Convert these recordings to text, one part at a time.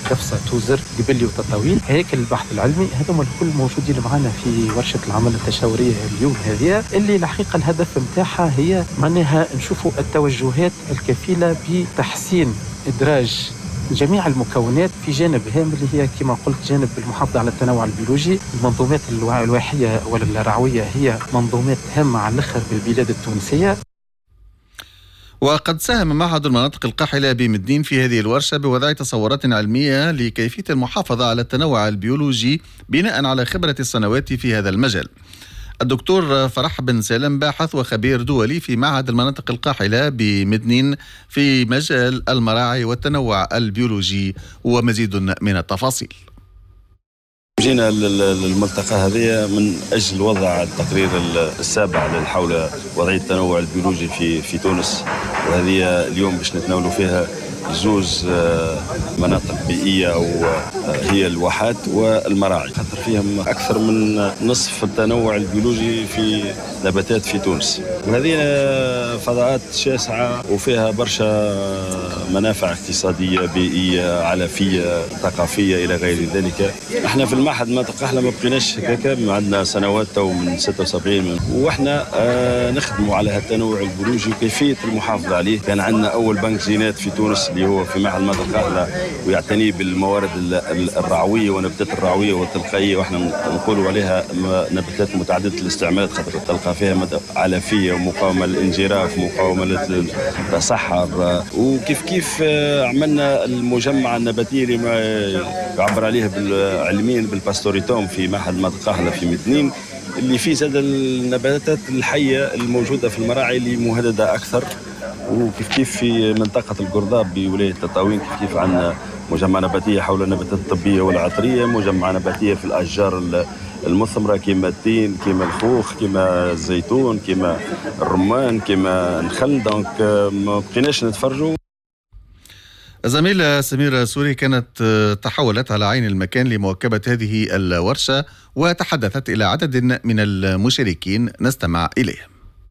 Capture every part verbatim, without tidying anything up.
قفصة توزر قبلي وتطاوين هيكل البحث العلمي، هذوما الكل موجودين معنا في ورشة العمل التشاورية اليوم هذه، اللي الحقيقة الهدف متاعها هي معناها نشوفوا التوجهات الكفيلة بتحسين إدراج جميع المكونات في جانب هام اللي هي كما قلت جانب المحافظة على التنوع البيولوجي. المنظومات الواحية والرعوية هي منظومات هامة على الآخر بالبلاد التونسية. وقد ساهم معهد المناطق القاحلة بمدين في هذه الورشة بوضع تصورات علمية لكيفية المحافظة على التنوع البيولوجي بناء على خبرة السنوات في هذا المجال. الدكتور فرح بن سالم باحث وخبير دولي في معهد المناطق القاحلة بمدنين في مجال المراعي والتنوع البيولوجي، ومزيد من التفاصيل. جينا للملتقى هذه من أجل وضع التقرير السابع حول وضعية التنوع البيولوجي في في تونس، وهذه اليوم باش نتناولوا فيها زوز مناطق بيئية وهي الواحات والمراعي، خاطر فيهم أكثر من نصف التنوع البيولوجي في نباتات في تونس، وهذه فضاءات شاسعة وفيها برشا منافع اقتصادية بيئية علفية ثقافية إلى غير ذلك. احنا في المعهد مناطق القاحلة ما بقيناش هكاكا، عندنا سنوات تو من ستة وسبعين واحنا آه نخدموا على هالتنوع البيولوجي وكيفية المحافظة عليه. كان عندنا أول بنك جينات في تونس اللي هو في معهد مناطق القاحلة ويعتني بالموارد الرعوية والنباتات الرعوية والتلقائية، واحنا نقولوا عليها نباتات متعددة الاستعمالات، خاطر تلقى فيها علفية ومقاومة للانجراف ومقاومة للتصحر. وكيف كيف عملنا المجمع النباتي اللي ما يعبر عليه علميا بالباستوريتوم في معهد مناطق القاحلة في مدنين، اللي فيه زاد النباتات الحية الموجودة في المراعي اللي مهددة أكثر. وكيف كيف في منطقة القرضاب بولاية تطاوين كيف كيف عندنا مجمع نباتية حول النباتات الطبية والعطرية، مجمع نباتية في الأشجار المثمرة كما التين كما الخوخ كما الزيتون كما الرمان كما النخل. دونك ما بقيناش نتفرجوا. زميلة سميرة سوري كانت تحولت على عين المكان لمواكبة هذه الورشة وتحدثت إلى عدد من المشاركين، نستمع إليهم.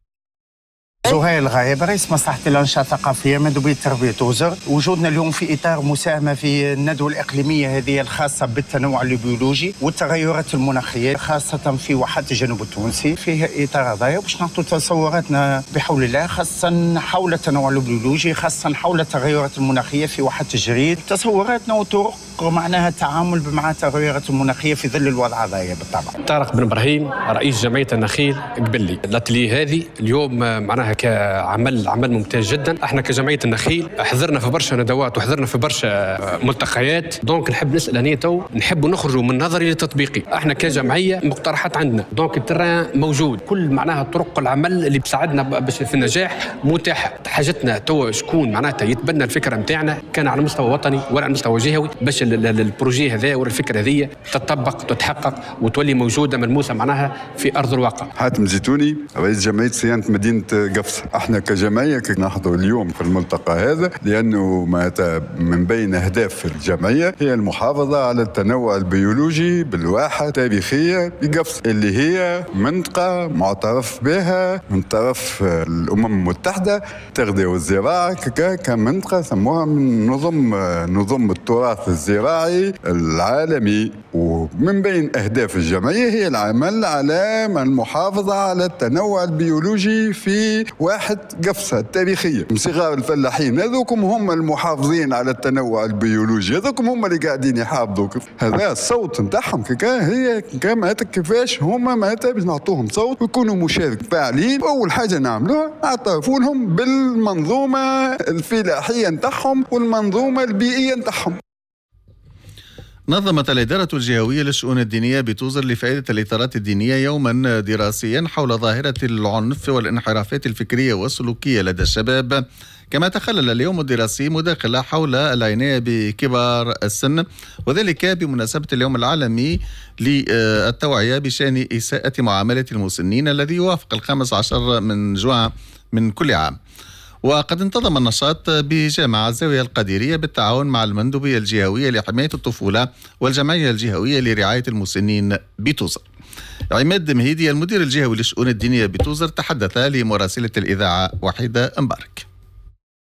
زهير الغايب رئيس مصلحة الأنشطة الثقافية مندوبية تربية وزر. وجودنا اليوم في إطار مساهمة في الندوة الإقليمية هذه الخاصة بالتنوع البيولوجي والتغيرات المناخية، خاصة في واحة الجنوب التونسي. فيه إطار هذايا باش نعطوا تصوراتنا بحول الله، خاصة حول التنوع البيولوجي، خاصة حول التغيرات المناخية في واحة الجريد، تصوراتنا وطرق معناها التعامل مع التغيرات المناخية في ظل الوضع هذايا. بالطبع طارق بن إبراهيم رئيس جمعية النخيل قبلي. الاتلي هذه اليوم معناها كعمل عمل ممتاز جدا. احنا كجمعيه النخيل حضرنا في برشا ندوات وحضرنا في برشا ملتقيات، دونك نحب نسال هنا تو نحب نخرجوا من نظري للتطبيقي. احنا كجمعيه مقترحات عندنا، دونك التران موجود، كل معناها طرق العمل اللي بتساعدنا باش في النجاح متاحه. حاجتنا تو شكون معناتها يتبنى الفكره نتاعنا كان على مستوى وطني ولا على مستوى جهوي، باش البروجي هذا ولا الفكره هذه تطبق وتتحقق وتولي موجوده ملموسه معناها في ارض الواقع. حاتم زيتوني رئيس جمعيه صيانه مدينه قفص. احنا كجمعيه نحضر اليوم في الملتقى هذا لانه ما من بين اهداف الجمعيه هي المحافظه على التنوع البيولوجي بالواحه التاريخيه بقفص، اللي هي منطقه معترف بها من طرف الامم المتحده التغذيه والزراعه كمنطقه سموها من نظم نظم التراث الزراعي العالمي. ومن بين اهداف الجمعيه هي العمل على المحافظه على التنوع البيولوجي في واحد قفصة التاريخية. صغار الفلاحين هذوكم هم المحافظين على التنوع البيولوجي، هذوكم هم اللي قاعدين يحافظوا. هذا الصوت نتاعهم كيكا هي كما كيفاش هما معناتها باش نعطوهم صوت ويكونوا مشارك فاعلين. أول حاجة نعملوها نعترفوا لهم بالمنظومة الفلاحية نتاعهم والمنظومة البيئية نتاعهم. نظمت الإدارة الجهوية للشؤون الدينية بتوزر لفائدة الإطارات الدينية يوما دراسيا حول ظاهرة العنف والانحرافات الفكرية والسلوكية لدى الشباب، كما تخلل اليوم الدراسي مداخلة حول العناية بكبار السن، وذلك بمناسبة اليوم العالمي للتوعية بشأن إساءة معاملة المسنين الذي يوافق الخامس عشر من جوان من كل عام. وقد انتظم النشاط بجامعة الزاوية القديرية بالتعاون مع المندوبية الجهوية لحماية الطفولة والجمعية الجهوية لرعاية المسنين بتوزر. عماد مهيدي المدير الجهوي للشؤون الدينية بتوزر تحدث لمراسلة الإذاعة وحيدة مبارك.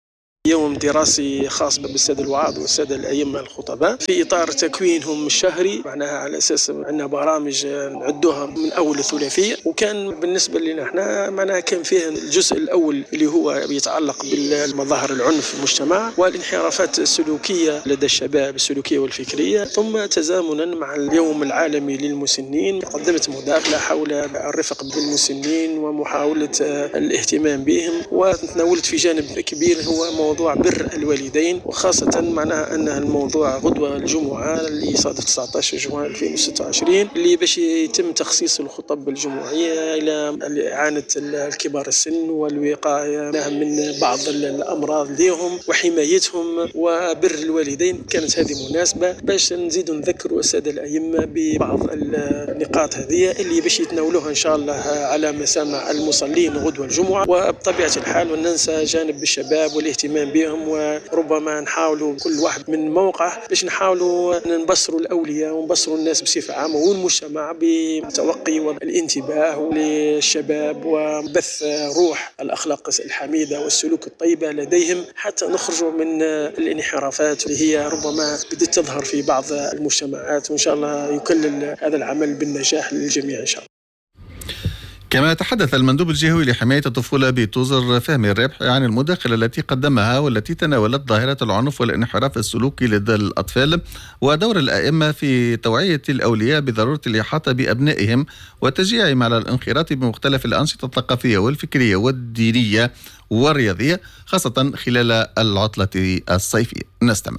يوم دراسي خاص بالسادة الوعاظ والسادة الأئمة الخطباء في إطار تكوينهم الشهري، معناها على أساس عندنا برامج نعدوها من أول الثلاثية. وكان بالنسبة لنا احنا معناها كان فيه الجزء الأول اللي هو يتعلق بالمظاهر العنف في المجتمع والانحرافات السلوكية لدى الشباب السلوكية والفكرية، ثم تزامنا مع اليوم العالمي للمسنين قدمت مداخلة حول الرفق بالمسنين ومحاولة الاهتمام بهم، وتناولت في جانب كبير هو موضوع بر الوالدين، وخاصة معناها أن الموضوع غدوة الجمعة اللي صادف تسعة عشر جوان ألفين وستة وعشرين اللي باش يتم تخصيص الخطب الجمعية إلى إعانة الكبار السن والوقاية من بعض الأمراض لهم وحمايتهم وبر الوالدين. كانت هذه مناسبة باش نزيد نذكر السادة الأئمة ببعض النقاط هذه اللي باش يتناولوها إن شاء الله على مسامع المصلين غدوة الجمعة. وبطبيعة الحال وننسى جانب الشباب والاهتمام بهم، وربما نحاولوا كل واحد من موقع باش نحاولوا نبصروا الأولياء ونبصروا الناس بصفة عامة والمجتمع بتوقي والانتباه للشباب وبث روح الأخلاق الحميدة والسلوك الطيبة لديهم حتى نخرجوا من الانحرافات اللي هي ربما بدأت تظهر في بعض المجتمعات، وإن شاء الله يكلل هذا العمل بالنجاح للجميع إن شاء الله. كما تحدث المندوب الجهوي لحماية الطفولة بتوزر فهمي الربح عن المداخلة التي قدمها والتي تناولت ظاهرة العنف والانحراف السلوكي لدى الأطفال ودور الأئمة في توعية الأولياء بضرورة الإحاطة بأبنائهم وتشجيعهم على الانخراط بمختلف الأنشطة الثقافية والفكرية والدينية والرياضية خاصة خلال العطلة الصيفية. نستمع.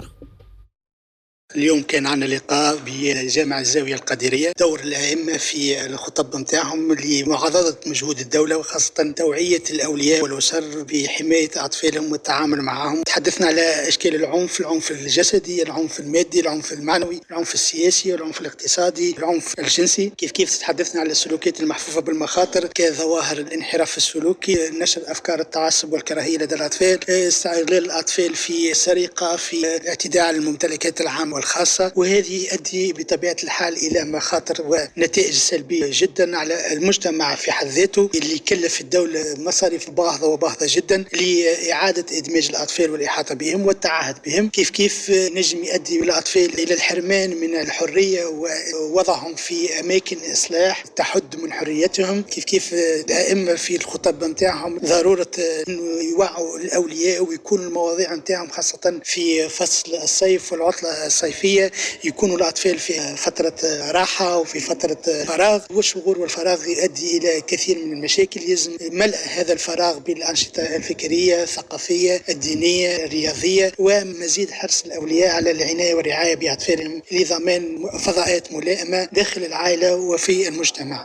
اليوم كان عندنا لقاء بجامعة الزاوية القادرية، دور الأئمة في الخطب نتاعهم لمعاضدة مجهود الدولة وخاصة توعية الأولياء والأسر بحماية أطفالهم والتعامل معهم. تحدثنا على أشكال العنف، العنف الجسدي، العنف المادي، العنف المعنوي، العنف السياسي، العنف الاقتصادي، العنف الجنسي. كيف كيف تحدثنا على السلوكيات المحفوفة بالمخاطر كظواهر الانحراف السلوكي، نشر أفكار التعصب والكراهية لدى الأطفال، استغلال الأطفال في السرقة، في الاعتداء على الممتلكات العامة الخاصة، وهذه يؤدي بطبيعة الحال إلى مخاطر ونتائج سلبية جدا على المجتمع في حد ذاته، اللي يكلف الدولة مصاريف باهظة وباهظة جدا لإعادة إدماج الأطفال والإحاطة بهم والتعهد بهم. كيف كيف نجم يؤدي الأطفال إلى الحرمان من الحرية ووضعهم في أماكن إصلاح تحد من حريتهم. كيف كيف الأئمة في الخطب نتاعهم ضرورة أنه يوعوا الأولياء ويكون المواضيع نتاعهم خاصة في فصل الصيف والعطلة الصيفية يكونوا الأطفال في فترة راحة وفي فترة فراغ، والشغور والفراغ يؤدي إلى كثير من المشاكل. يلزم ملء هذا الفراغ بالأنشطة الفكرية الثقافية الدينية الرياضية، ومزيد حرص الأولياء على العناية والرعاية بأطفالهم لضمان فضاءات ملائمة داخل العائلة وفي المجتمع.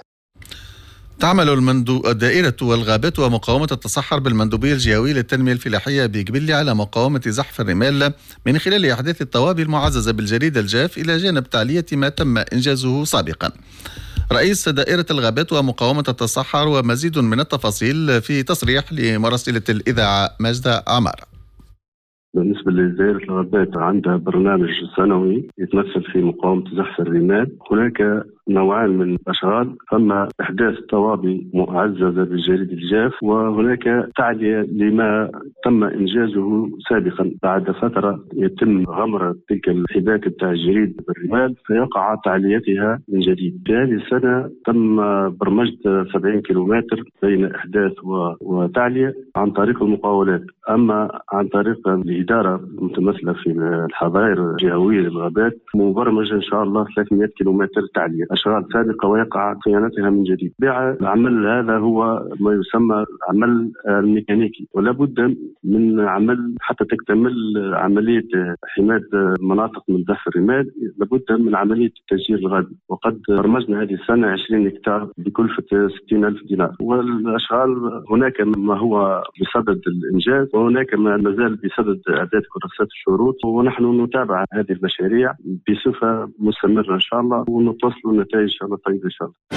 تعمل المندو... دائرة الغابات ومقاومة التصحر بالمندوبية الجهوية للتنمية الفلاحية بقبلي على مقاومة زحف الرمال من خلال إحداث الطوابي المعززة بالجريد الجاف إلى جانب تعلية ما تم إنجازه سابقا. رئيس دائرة الغابات ومقاومة التصحر ومزيد من التفاصيل في تصريح لمراسلة الإذاعة ماجدة عمار. بالنسبة لدائرة الغابات عندها برنامج سنوي يتمثل في مقاومة زحف الرمال. هناك نوعان من الأشغال، فما إحداث طوابي معززة بالجريد الجاف، وهناك تعلية لما تم إنجازه سابقا. بعد فترة يتم غمر تلك الحبات بتاع الجريد بالرمال فيقع تعليتها من جديد. في هذه السنة تم برمجة سبعين كيلومتر بين إحداث وتعلية عن طريق المقاولات. أما عن طريق الإدارة المتمثلة في الحظائر الجهوية للغابات مبرمجة إن شاء الله ثلاثمئة كيلومتر تعلية، أشغال سابقة ويقع صيانتها من جديد. العمل هذا هو ما يسمى العمل الميكانيكي، ولا بد من عمل حتى تكتمل عملية حماية مناطق من زحف الرمال، لابد من عملية التسجيل الغابي. وقد برمجنا هذه السنة عشرين هكتار بكلفة ستين ألف دينار. والأشغال هناك ما هو بصدد الإنجاز وهناك ما مازال بصدد إعداد كراسات الشروط، ونحن نتابع هذه المشاريع بصفة مستمرة إن شاء الله ونتوصل نتائج إن شاء الله طيبة إن شاء الله.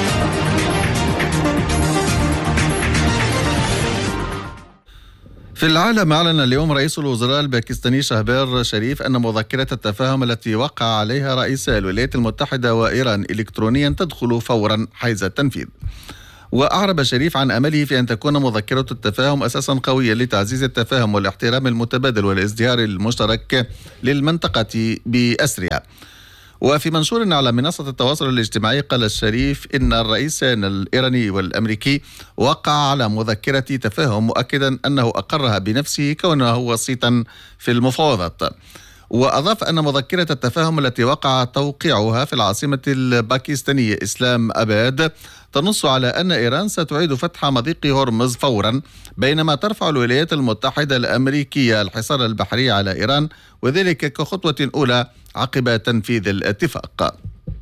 في العالم، أعلن اليوم رئيس الوزراء الباكستاني شهباز شريف أن مذكرة التفاهم التي وقع عليها رئيس الولايات المتحدة وإيران إلكترونيا تدخل فورا حيز التنفيذ. وأعرب شريف عن أمله في أن تكون مذكرة التفاهم أساسا قويا لتعزيز التفاهم والاحترام المتبادل والازدهار المشترك للمنطقة بأسرها. وفي منشور على منصة التواصل الاجتماعي قال الشريف إن الرئيسان الإيراني والأمريكي وقع على مذكرة تفاهم مؤكدا أنه أقرها بنفسه كونه وسيطا في المفاوضات. وأضاف أن مذكرة التفاهم التي وقع توقيعها في العاصمة الباكستانية إسلام أباد تنص على أن إيران ستعيد فتح مضيق هرمز فورا، بينما ترفع الولايات المتحدة الأمريكية الحصار البحري على إيران، وذلك كخطوة أولى عقب تنفيذ الاتفاق.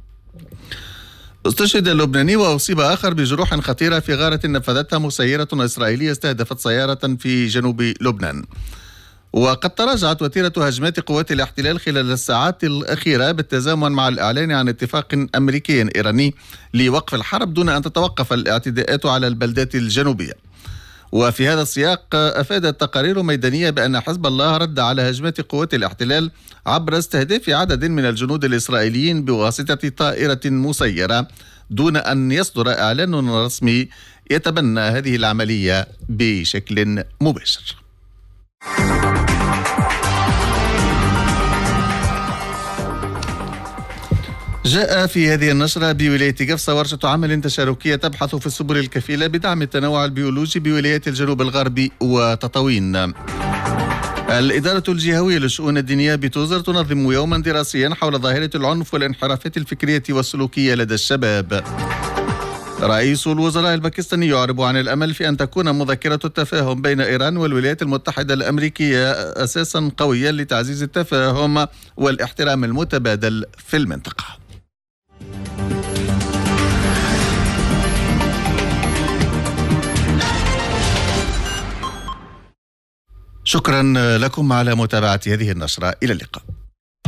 استشهد اللبناني وأصيب آخر بجروح خطيرة في غارة نفذتها مسيرة إسرائيلية استهدفت سيارة في جنوب لبنان. وقد تراجعت وتيرة هجمات قوات الاحتلال خلال الساعات الأخيرة بالتزامن مع الإعلان عن اتفاق أمريكي إيراني لوقف الحرب دون أن تتوقف الاعتداءات على البلدات الجنوبية. وفي هذا السياق أفادت تقارير ميدانية بأن حزب الله رد على هجمات قوات الاحتلال عبر استهداف عدد من الجنود الإسرائيليين بواسطة طائرة مسيرة دون أن يصدر إعلان رسمي يتبنى هذه العملية بشكل مباشر. جاء في هذه النشرة بولاية قفصة ورشة عمل تشاركية تبحث في السبل الكفيلة بدعم التنوع البيولوجي بولايات الجنوب الغربي وتطاوين. الإدارة الجهوية للشؤون الدينية بتوزر تنظم يوما دراسيا حول ظاهرة العنف والانحرافات الفكرية والسلوكية لدى الشباب. رئيس الوزراء الباكستاني يعرب عن الأمل في أن تكون مذكرة التفاهم بين إيران والولايات المتحدة الأمريكية أساسا قويا لتعزيز التفاهم والاحترام المتبادل في المنطقة. شكرا لكم على متابعة هذه النشرة. إلى اللقاء.